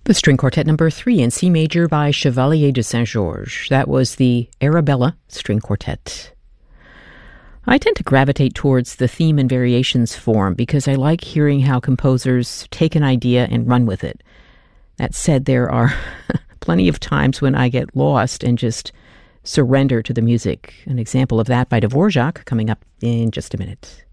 The String Quartet number 3 in C major by Chevalier de Saint-Georges. That was the Arabella String Quartet. I tend to gravitate towards the theme and variations form because I like hearing how composers take an idea and run with it. That said, there are plenty of times when I get lost and just surrender to the music. An example of that by Dvorak coming up in just a minute.